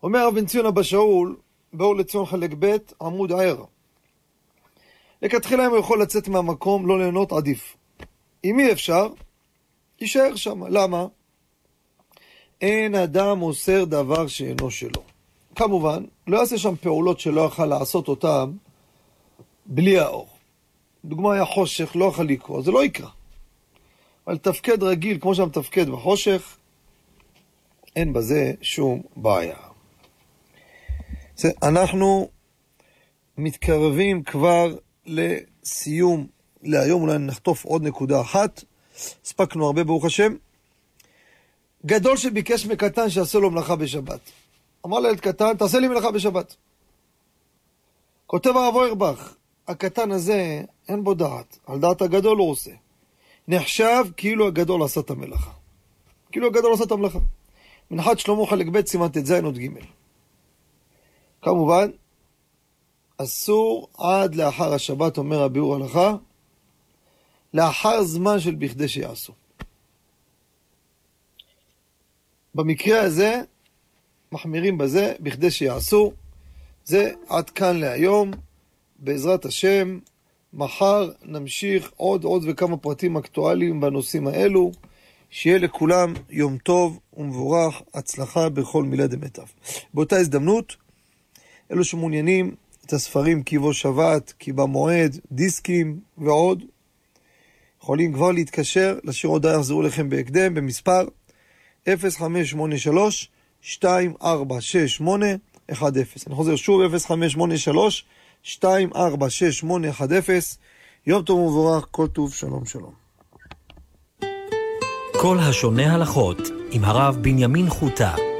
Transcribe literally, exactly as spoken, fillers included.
אומר הרב בן ציון אבא שאול, באור לציון חלק ב' עמוד ער. לכתחילה אם הוא יכול לצאת מהמקום, לא ליהנות עדיף. אם אי אפשר, יישאר שם. למה? אין אדם אוסר דבר שאינו שלו. כמובן, לא יעשה שם פעולות שלא יוכל לעשות אותם בלי האור. דוגמה היה חושך, לא יוכל לקרוא, זה לא יקרה. אבל תפקד רגיל, כמו שם תפקד בחושך, אין בזה שום בעיה. זה, אנחנו מתקרבים כבר לסיום להיום, אולי נחטוף עוד נקודה אחת. הספקנו הרבה ברוך השם. גדול שביקש מקטן שיעשה לו מלאכה בשבת. אמר לילד קטן, תעשה לי מלאכה בשבת. כותב הרב אוירבך, הקטן הזה אין בו דעת, על דעת הגדול הוא עושה. נחשב כאילו הגדול עשה את המלאכה. כאילו הגדול עשה את המלאכה. מנחת שלמה חלק ב' סימן ט"ז עוד ג'. כמובן, אסור עד לאחר השבת, אומר הביאור הלכה, לאחר זמן של בכדי שיעשו. במקרה הזה, מחמירים בזה, בכדי שיעשו. זה עד כאן להיום. בעזרת השם, מחר נמשיך עוד עוד וכמה פרטים אקטואליים בנושאים האלו. שיהיה לכולם יום טוב ומבורך, הצלחה בכל מילה דמיטב. באותה הזדמנות, אלו שמעוניינים את הספרים כי בו שבת, כי במועד, דיסקים ועוד, יכולים כבר להתקשר, לשיר הודעה יחזרו לכם בהקדם במספר אפס חמש שמונה שלוש שתיים ארבע שש שמונה אחת אפס. אני חוזר שוב, אפס חמש שמונה שלוש שתיים ארבע שש שמונה אחת אפס. יום טוב ומבורך, כל טוב, שלום שלום. כל השונה הלכות עם הרב בנימין חוטה.